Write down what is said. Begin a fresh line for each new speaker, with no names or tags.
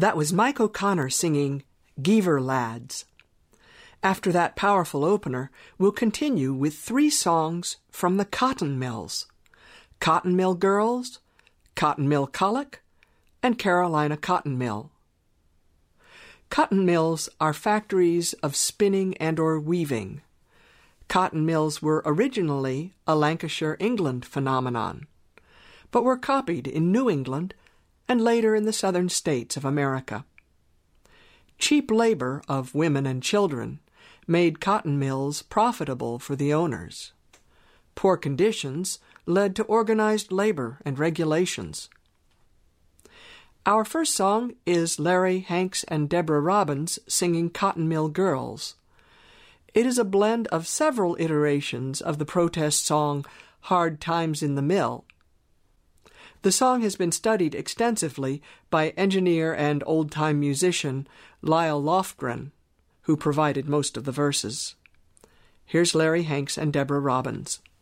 That was Mike O'Connor singing Geever Lads. After that powerful opener, we'll continue with 3 songs from the cotton mills: Cotton Mill Girls, Cotton Mill Colic, and Carolina Cotton Mill. Cotton mills are factories of spinning and or weaving. Cotton mills were originally a Lancashire, England phenomenon, but were copied in New England and later in the southern states of America. Cheap labor of women and children made cotton mills profitable for the owners. Poor conditions led to organized labor and regulations. Our first song is Larry Hanks and Deborah Robbins singing Cotton Mill Girls. It is a blend of several iterations of the protest song Hard Times in the Mill. The song has been studied extensively by engineer and old-time musician Lyle Lofgren, who provided most of the verses. Here's Larry Hanks and Deborah Robbins.